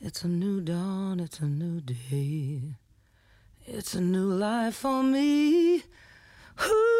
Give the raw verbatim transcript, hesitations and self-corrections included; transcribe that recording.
It's a new dawn, it's a new day. It's a new life for me. Ooh.